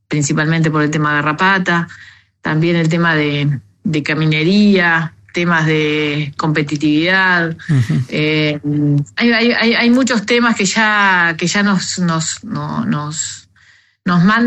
principalmente por el tema de garrapata, también el tema de caminería, temas de competitividad. Uh-huh. Hay muchos temas que ya nos mandan